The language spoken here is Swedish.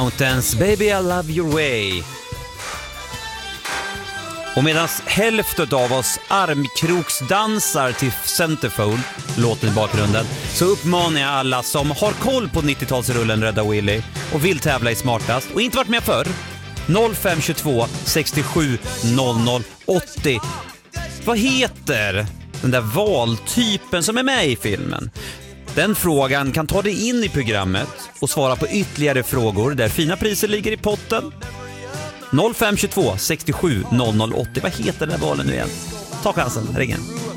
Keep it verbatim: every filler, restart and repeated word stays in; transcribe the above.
Mountains, Baby I Love Your Way. Och medan hälften av oss armkroksdansar till Centerfold, låten i bakgrunden, så uppmanar jag alla som har koll på nittiotalsrullen Rädda Willy och vill tävla i smartast och inte varit med förr. noll fem två sextiosju noll noll åttio. Vad heter den där valtypen som är med i filmen? Den frågan kan ta dig in i programmet och svara på ytterligare frågor där fina priser ligger i potten. noll fem två sextiosju noll noll åttio. Vad heter den där valen nu igen? Ta chansen, ring in.